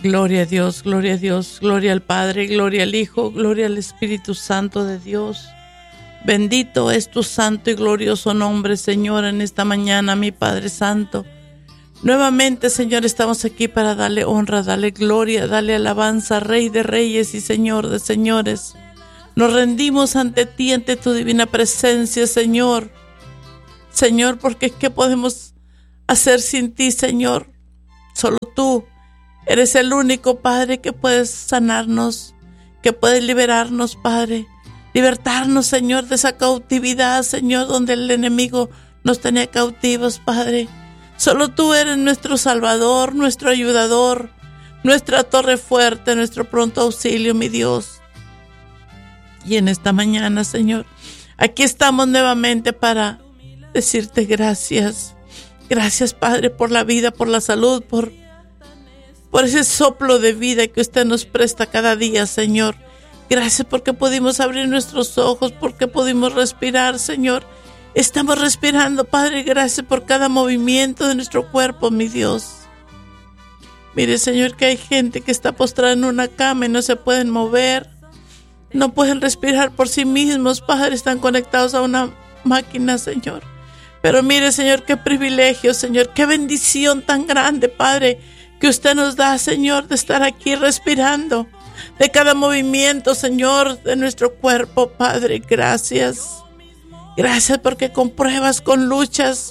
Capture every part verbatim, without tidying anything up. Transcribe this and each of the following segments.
Gloria a Dios, gloria a Dios, gloria al Padre, gloria al Hijo, gloria al Espíritu Santo de Dios. Bendito es tu santo y glorioso nombre, Señor, en esta mañana, mi Padre Santo. Nuevamente, Señor, estamos aquí para darle honra, darle gloria, darle alabanza, Rey de reyes y Señor de señores. Nos rendimos ante ti, ante tu divina presencia, Señor. Señor, porque ¿qué podemos hacer sin ti, Señor? Solo tú eres el único, Padre, que puedes sanarnos, que puedes liberarnos, Padre. Libertarnos, Señor, de esa cautividad, Señor, donde el enemigo nos tenía cautivos, Padre. Solo tú eres nuestro Salvador, nuestro ayudador, nuestra torre fuerte, nuestro pronto auxilio, mi Dios. Y en esta mañana, Señor, aquí estamos nuevamente para decirte gracias. Gracias, Padre, por la vida, por la salud, por, por ese soplo de vida que usted nos presta cada día, Señor. Gracias porque pudimos abrir nuestros ojos, porque pudimos respirar, Señor. Estamos respirando, Padre, gracias por cada movimiento de nuestro cuerpo, mi Dios. Mire, Señor, que hay gente que está postrada en una cama y no se pueden mover. No pueden respirar por sí mismos, Padre, están conectados a una máquina, Señor. Pero mire, Señor, qué privilegio, Señor, qué bendición tan grande, Padre, que usted nos da, Señor, de estar aquí respirando, de cada movimiento, Señor, de nuestro cuerpo, Padre, gracias. Gracias porque con pruebas, con luchas,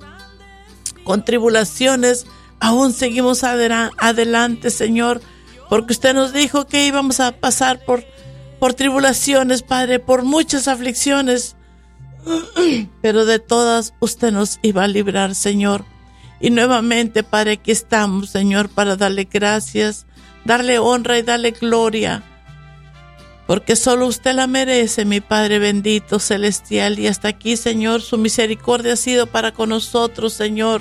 con tribulaciones, aún seguimos adelante, Señor, porque usted nos dijo que íbamos a pasar por, por tribulaciones, Padre, por muchas aflicciones, pero de todas usted nos iba a librar, Señor. Y nuevamente, Padre, aquí estamos, Señor, para darle gracias, darle honra y darle gloria, porque solo usted la merece, mi Padre bendito celestial. Y hasta aquí, Señor, su misericordia ha sido para con nosotros, Señor.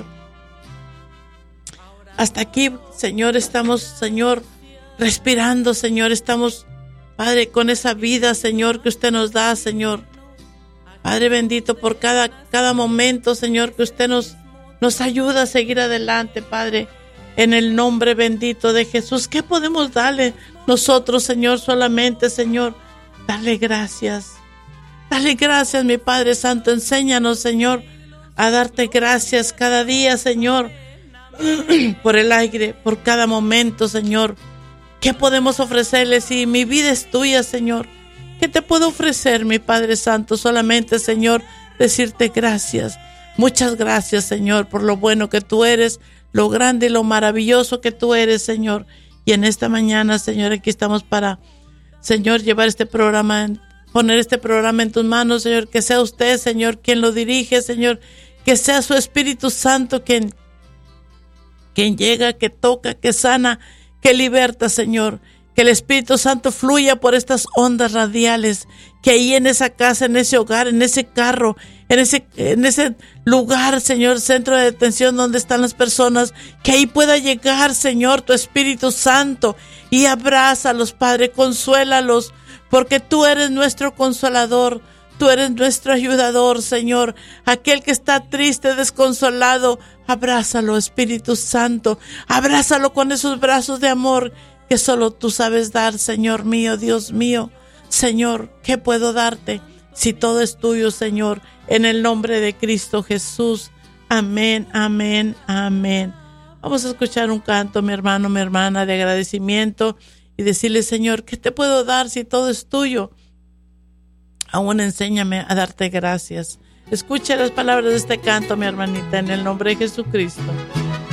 Hasta aquí, Señor, estamos, Señor, respirando, Señor, estamos, Padre, con esa vida, Señor, que usted nos da, Señor. Padre bendito, por cada, cada momento, Señor, que usted nos, nos ayuda a seguir adelante, Padre, en el nombre bendito de Jesús. ¿Qué podemos darle nosotros, Señor? Solamente, Señor, darle gracias. Dale gracias, mi Padre Santo. Enséñanos, Señor, a darte gracias cada día, Señor, por el aire, por cada momento, Señor. ¿Qué podemos ofrecerle si mi vida es tuya, Señor? ¿Qué te puedo ofrecer, mi Padre Santo? Solamente, Señor, decirte gracias. Muchas gracias, Señor, por lo bueno que tú eres, lo grande y lo maravilloso que tú eres, Señor. Y en esta mañana, Señor, aquí estamos para, Señor, llevar este programa, poner este programa en tus manos, Señor. Que sea usted, Señor, quien lo dirige, Señor. Que sea su Espíritu Santo quien, quien llega, que toca, que sana, que liberta, Señor. Que el Espíritu Santo fluya por estas ondas radiales, que ahí en esa casa, en ese hogar, en ese carro, en ese, en ese lugar, Señor, centro de detención donde están las personas, que ahí pueda llegar, Señor, tu Espíritu Santo y abrázalos, Padre, consuélalos, porque tú eres nuestro consolador, tú eres nuestro ayudador, Señor. Aquel que está triste, desconsolado, abrázalo, Espíritu Santo, abrázalo con esos brazos de amor que solo tú sabes dar, Señor mío, Dios mío. Señor, ¿qué puedo darte si todo es tuyo, Señor? En el nombre de Cristo Jesús. Amén, amén, amén. Vamos a escuchar un canto, mi hermano, mi hermana, de agradecimiento y decirle, Señor, ¿qué te puedo dar si todo es tuyo? Aún enséñame a darte gracias. Escucha las palabras de este canto, mi hermanita, en el nombre de Jesucristo.